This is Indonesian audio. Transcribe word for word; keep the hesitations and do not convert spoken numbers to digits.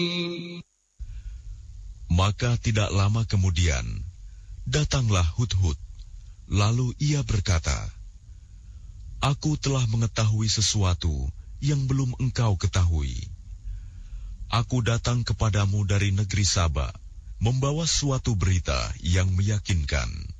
Maka tidak lama kemudian, datanglah Hudhud, lalu ia berkata, Aku telah mengetahui sesuatu yang belum engkau ketahui. Aku datang kepadamu dari negeri Saba, membawa suatu berita yang meyakinkan.